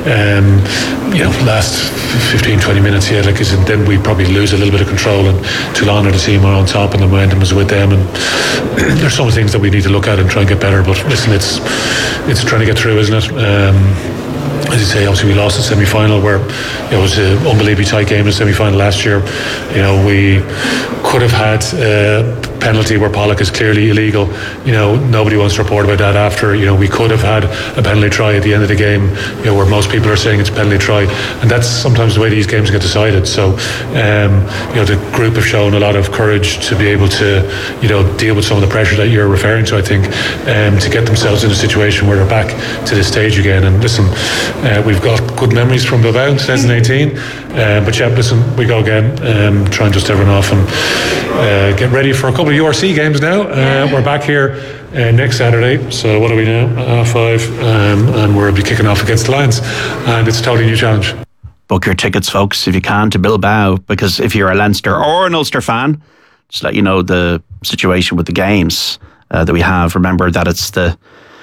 last 15-20 minutes, then we probably lose a little bit of control, and Toulon are the team are on top, and the momentum is with them, and there's some things that we need to look at and try and get better. But listen, it's trying to get through, isn't it? As you say, obviously we lost the semi-final, where it was an unbelievably tight game in the semi-final last year. We could have had penalty where Pollock is clearly illegal. Nobody wants to report about that after. We could have had a penalty try at the end of the game, where most people are saying it's a penalty try, and that's sometimes the way these games get decided. So, the group have shown a lot of courage to be able to, deal with some of the pressure that you're referring to, I think, to get themselves in a situation where they're back to this stage again. And listen, we've got good memories from Bilbao in 2018, but yeah, listen, we go again, try and dust everyone off and get ready for a couple of URC games now. We're back here next Saturday, so what are we now? 5, and we'll be kicking off against the Lions, and it's a totally new challenge. Book your tickets, folks, if you can, to Bilbao, because if you're a Leinster or an Ulster fan, just let you know the situation with the games that we have. Remember that it's the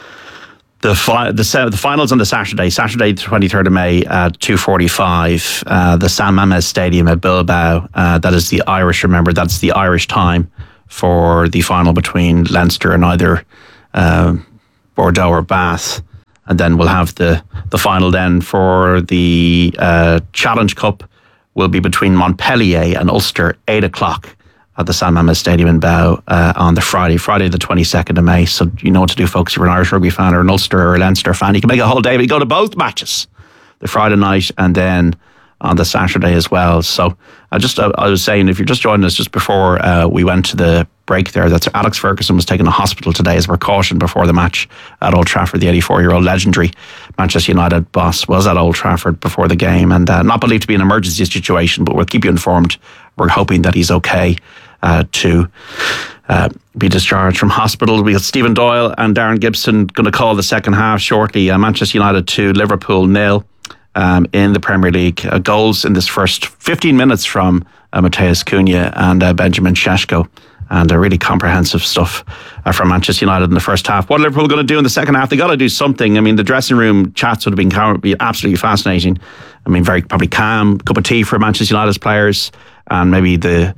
finals on the Saturday the 23rd of May at 2:45, the San Mamés Stadium at Bilbao. That is the Irish. Remember, that's the Irish time for the final between Leinster and either Bordeaux or Bath. And then we'll have the final then for the Challenge Cup will be between Montpellier and Ulster, 8 o'clock at the San Mamés Stadium in Bow on the Friday the 22nd of May. So you know what to do, folks. If you're an Irish rugby fan or an Ulster or a Leinster fan, you can make a whole day, but you go to both matches, the Friday night and then on the Saturday as well. So I was saying, if you're just joining us just before we went to the break there, that Alex Ferguson was taken to hospital today as a precaution before the match at Old Trafford. The 84-year-old legendary Manchester United boss was at Old Trafford before the game, and not believed to be an emergency situation, but we'll keep you informed. We're hoping that he's okay to be discharged from hospital. We got Stephen Doyle and Darren Gibson going to call the second half shortly. Manchester United 2, Liverpool 0 in the Premier League. Goals in this first 15 minutes from Matheus Cunha and Benjamin Šeško. And really comprehensive stuff from Manchester United in the first half. What are Liverpool going to do in the second half? They got to do something. I mean, the dressing room chats would have been absolutely fascinating. I mean, very probably calm, cup of tea for Manchester United's players, and maybe the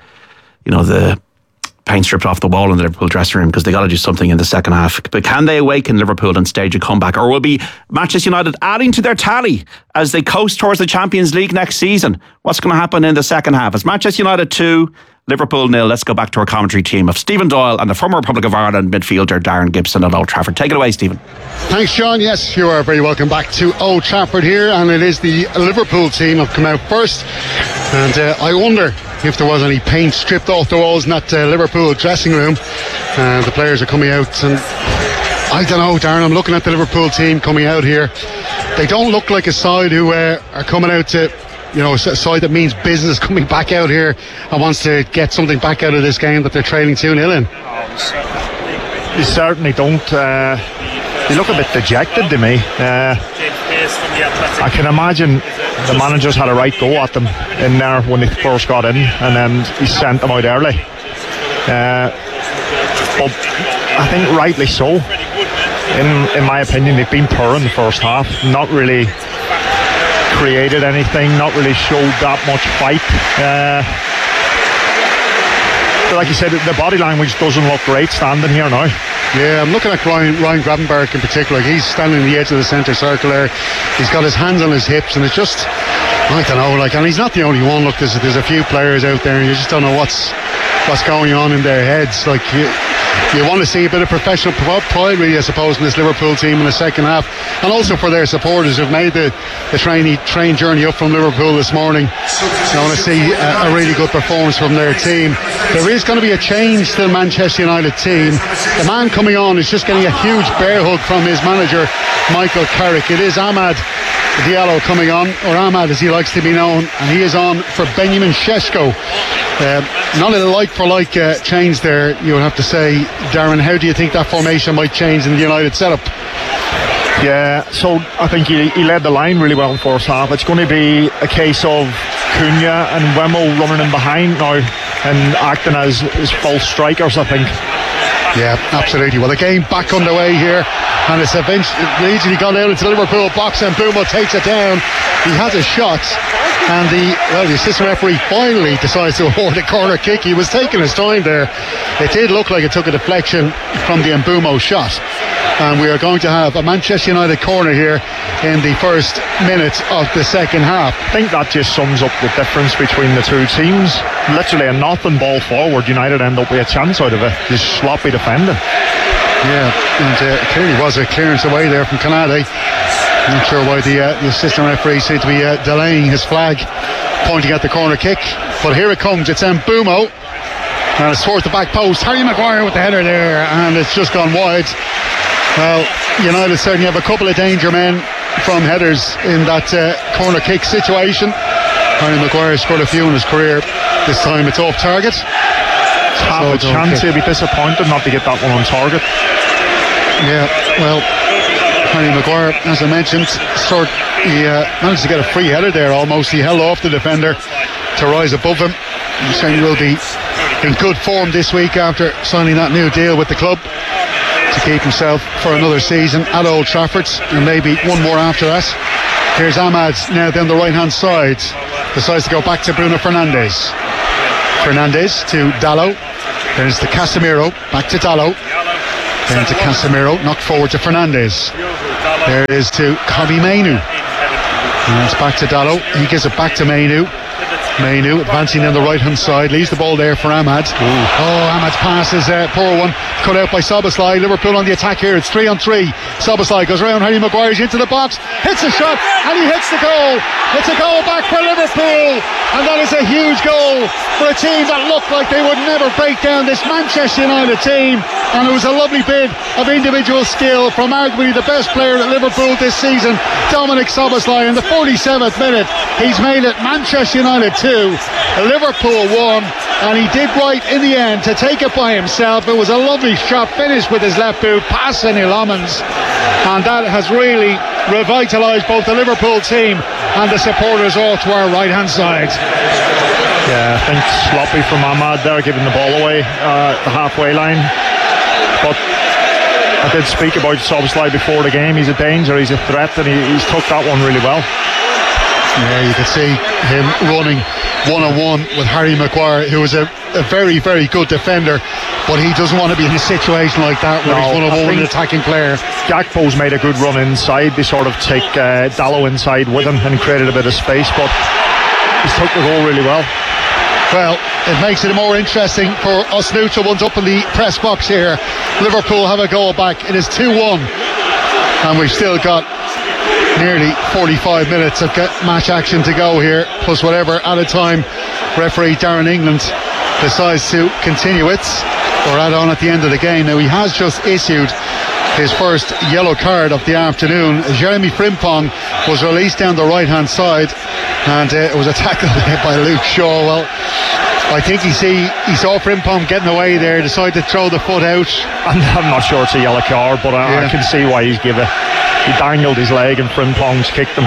paint stripped off the wall in the Liverpool dressing room, because they got to do something in the second half. But can they awaken Liverpool and stage a comeback, or will be Manchester United adding to their tally as they coast towards the Champions League next season? What's going to happen in the second half? It's Manchester United 2, Liverpool 0. Let's go back to our commentary team of Stephen Doyle and the former Republic of Ireland midfielder Darren Gibson at Old Trafford. Take it away, Stephen. Thanks, Sean. Yes, you are very welcome back to Old Trafford here, and it is the Liverpool team have come out first, and I wonder if there was any paint stripped off the walls in that Liverpool dressing room. The players are coming out, and I don't know, Darren, I'm looking at the Liverpool team coming out here. They don't look like a side who are coming out to, a side that means business, coming back out here and wants to get something back out of this game that they're trailing 2-0 in. They certainly don't. They look a bit dejected to me. I can imagine the managers had a right go at them in there when they first got in, and then he sent them out early. But I think rightly so. In my opinion, they've been poor in the first half, not really created anything, not really showed that much fight. But like you said, the body language doesn't look great standing here now. Yeah, I'm looking at Ryan Gravenberch in particular. He's standing on the edge of the centre circle there. He's got his hands on his hips, and it's just, I don't know, and he's not the only one. Look, there's a few players out there, and you just don't know what's going on in their heads. Like, you want to see a bit of professional pride, really, I suppose, in this Liverpool team in the second half, and also for their supporters who've made the train journey up from Liverpool this morning. I want to see a really good performance from their team. There is going to be a change to the Manchester United team. The man coming on is just getting a huge bear hug from his manager, Michael Carrick. It is Amad Diallo coming on, or Ahmad as he likes to be known, and he is on for Benjamin Šeško. Not a like-for-like change there, you would have to say. Darren, how do you think that formation might change in the United setup? Yeah, so I think he led the line really well in the first half. It's going to be a case of Cunha and Wemo running in behind now and acting as false strikers, I think. Yeah, absolutely. Well, the game back underway here, and it's eventually gone down into the Liverpool box, and Mbeumo takes it down. He has a shot, and the assistant referee finally decides to award a corner kick. He was taking his time there. It did look like it took a deflection from the Mbeumo shot. and we are going to have a Manchester United corner here in the first minute of the second half. I think that just sums up the difference between the two teams. Literally a nothing ball forward, United end up with a chance out of it. Just sloppy defending. Yeah, and it clearly was a clearance away there from Canade. Not sure why the assistant referee seemed to be delaying his flag, pointing at the corner kick. But here it comes, it's Mbeumo, and it's towards the back post. Harry Maguire with the header there, and it's just gone wide. Well, United certainly have a couple of danger men from headers in that corner kick situation. Harry Maguire scored a few in his career. This time it's off target. Half a chance. He'll be disappointed not to get that one on target. Yeah, well, Harry Maguire, as I mentioned, he managed to get a free header there almost. He held off the defender to rise above him. He certainly will be in good form this week after signing that new deal with the club to keep himself for another season at Old Trafford, and maybe one more after that. Here's Ahmad now down the right hand side, decides to go back to Bruno Fernandes. Fernandes to Dalot, then it's to Casemiro, back to Dalot, then to Casemiro, knocked forward to Fernandes. There it is to Kobbie Mainoo, and it's back to Dalot. He gives it back to Mainoo. Mainoo advancing down the right hand side, leaves the ball there for Ahmad. Ahmad's pass is a poor one, cut out by Szoboszlai. Liverpool on the attack here, it's 3-on-3. Szoboszlai goes around Harry Maguire, he's into the box, hits a shot, and he hits the goal. It's a goal back for Liverpool, and that is a huge goal for a team that looked like they would never break down this Manchester United team. And it was a lovely bit of individual skill from arguably the best player at Liverpool this season, Dominic Szoboszlai. In the 47th minute, he's made it Manchester United 2, Liverpool 1, and he did right in the end to take it by himself. It was a lovely shot, finished with his left boot, past Sonny Lommans, and that has really revitalised both the Liverpool team and the supporters all to our right hand side. Yeah, I think sloppy from Ahmad there, giving the ball away at the halfway line. But I did speak about Szoboszlai before the game. He's a danger, he's a threat, and he's took that one really well. Yeah, you could see him running one-on-one with Harry Maguire, who is a very, very good defender, but he doesn't want to be in a situation like that where he's one-on-one with an attacking player. Gakpo's made a good run inside. They sort of take Dalot inside with him and created a bit of space, but he's took the goal really well. Well, it makes it more interesting for us neutral ones up in the press box here. Liverpool have a goal back. It is 2-1, and we've still got nearly 45 minutes of match action to go here, plus whatever added time referee Darren England decides to continue it or add on at the end of the game. Now, he has just issued his first yellow card of the afternoon. Jeremy Frimpong was released down the right hand side, and it was a tackle by Luke Shaw. Well, I think he saw Frimpong getting away there, decided to throw the foot out. I'm not sure it's a yellow card, but I can see why he's given it. He dangled his leg and Frimpong's kicked him.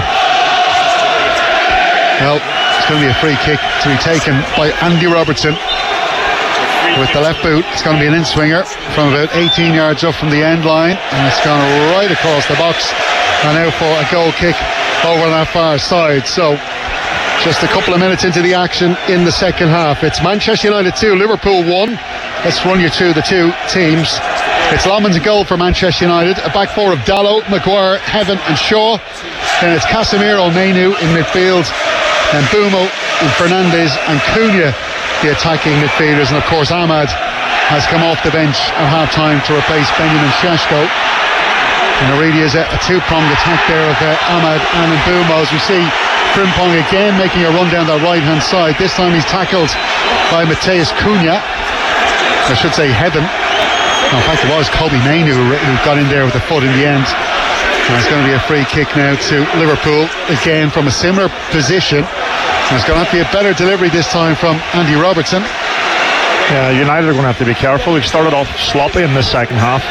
Well, it's going to be a free kick to be taken by Andy Robertson with the left boot. It's going to be an in-swinger from about 18 yards up from the end line, and it's gone right across the box, and now for a goal kick over on that far side. So just a couple of minutes into the action in the second half. It's Manchester United 2, Liverpool 1. Let's run you through the two teams. It's Lommans a goal for Manchester United, a back four of Dalot, Maguire, Heaven and Shaw. Then it's Casemiro, Mainoo in midfield, and Mbeumo and Fernandes and Cunha, the attacking midfielders. And of course Ahmad has come off the bench at half time to replace Benjamin Šeško. And there really is a two-pronged attack there of Ahmad and Mbeumo, as we see Frimpong again making a run down the right hand side. This time he's tackled by Matheus Cunha, I should say Heaven. No, in fact, it was Kobbie Mainoo who got in there with the foot in the end. And it's going to be a free kick now to Liverpool, again from a similar position. And it's going to have to be a better delivery this time from Andy Robertson. Yeah, United are going to have to be careful. They've started off sloppy in this second half.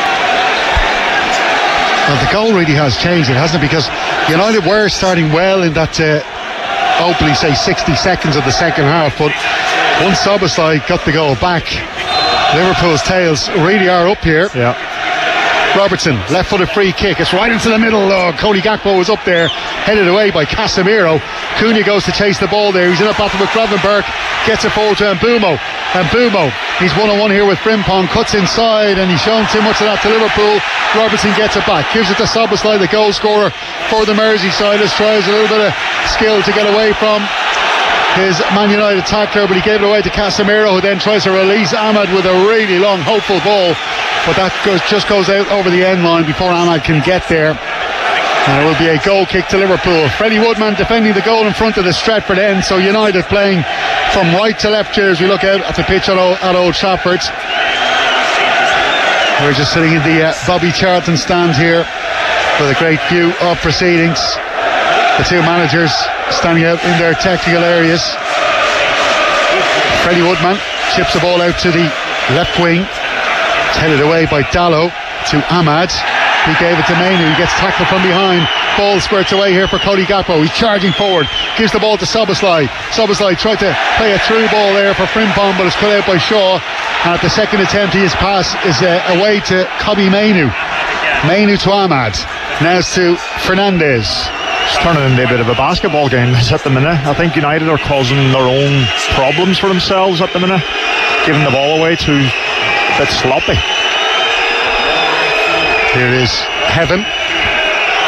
Well, the goal really has changed, it hasn't it? Because United were starting well in that opening, say, 60 seconds of the second half. But once Szoboszlai got the goal back, Liverpool's tails really are up here. Yeah. Robertson, left-footed free kick. It's right into the middle. Cody Gakpo was up there, headed away by Casemiro. Cunha goes to chase the ball there. He's in a battle with Gravenberch. Gets it forward to Mbeumo. He's one-on-one here with Frimpong. Cuts inside, and he's shown too much of that to Liverpool. Robertson gets it back. Gives it to Szoboszlai, the goal scorer for the Merseysiders. Tries a little bit of skill to get away from his Man United tackler, but he gave it away to Casemiro, who then tries to release Ahmad with a really long, hopeful ball, but that just goes out over the end line before Ahmad can get there. And it will be a goal kick to Liverpool. Freddie Woodman defending the goal in front of the Stretford end, so United playing from right to left here as we look out at the pitch at Old Trafford. We're just sitting in the Bobby Charlton stand here with a great view of proceedings. The two managers standing out in their technical areas. Freddie Woodman chips the ball out to the left wing. It's headed away by Dallo to Ahmad. He gave it to Mainu. He gets tackled from behind. Ball squirts away here for Cody Gakpo. He's charging forward. Gives the ball to Szoboszlai. Szoboszlai tried to play a through ball there for Frimpong, but it's cut out by Shaw. And at the second attempt, his pass is away to Kobbie Mainu. Mainu to Ahmad. Now it's to Fernandes. It's turning into a bit of a basketball game at the minute. I think United are causing their own problems for themselves at the minute, giving the ball away too a bit sloppy. Here is Heaven.